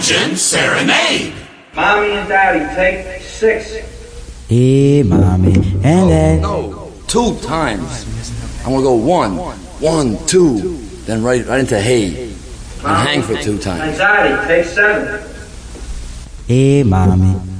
Attention, serenade! Mommy and Daddy, take 6. Hey, Mommy and Daddy. No, 2 times. I'm gonna go 1, 1, 2, then right into hey. And hang for 2 times. And Daddy, take 7. Hey, Mommy